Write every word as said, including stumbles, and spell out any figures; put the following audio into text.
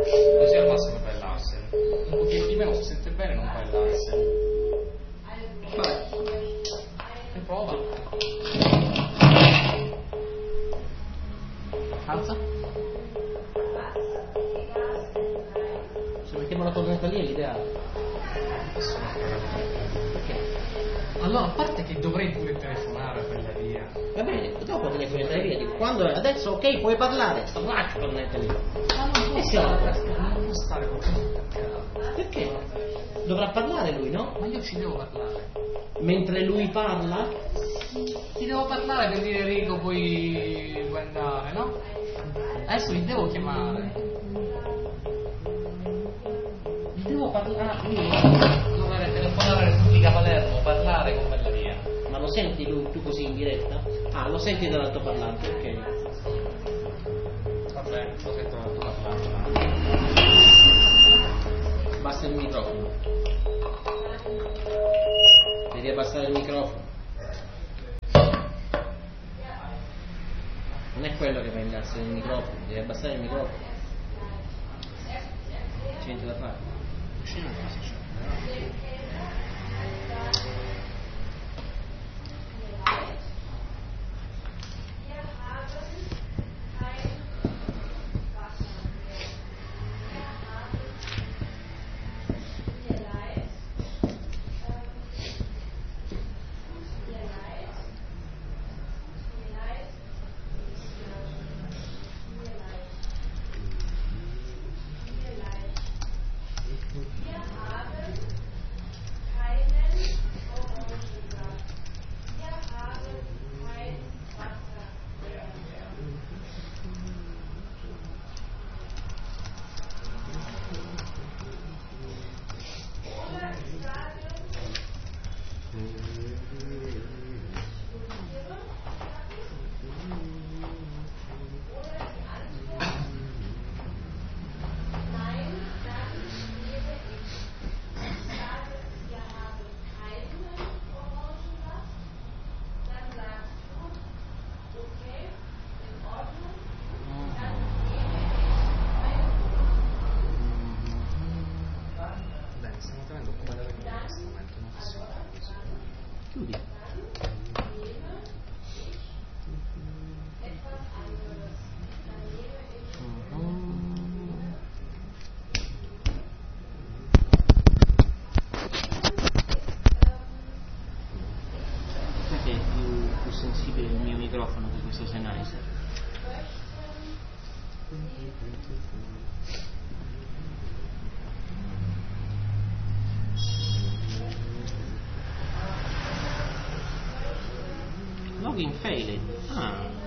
Così al massimo fai l'arsene. Un pochino di meno, se sente bene non fai l'arsene. Vai. E prova. Alza. Se mettiamo la cornetta lì è l'ideale. Perché? Allora, a parte che dovrei pure telefonare a quella via. Va bene, dopo te ne puoi andare via. Quando adesso ok puoi parlare, lascia la cornetta lì. Ma non E può si apre. stare, non può stare con questo attaccato. Perché? Dovrà parlare lui, no? Ma io ci devo parlare. Mentre lui parla? Ti devo parlare per dire Enrico puoi, puoi andare, no? Adesso li devo chiamare. Gli devo parlare lui. Dovrei telefonare alla Repubblica Palermo, parlare con quella via. Ma lo senti lui, tu così in diretta? Ah, lo senti dall'altoparlante, ok. Vabbè, lo sento dall'altoparlante. Basta il microfono. Devi abbassare il microfono. Non è quello che va in alzare il microfono, devi abbassare il microfono. C'è niente da fare. Vicino a casa c'è. Chiudi. Perché è più, più sensibile il mio microfono che questo Sennheiser? Login failed. Ah.